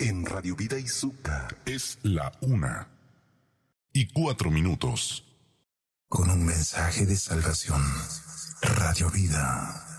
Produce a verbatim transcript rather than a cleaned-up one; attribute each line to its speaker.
Speaker 1: En Radio Vida y Azúcar.
Speaker 2: Es la una y cuatro minutos.
Speaker 1: Con un mensaje de salvación. Radio Vida.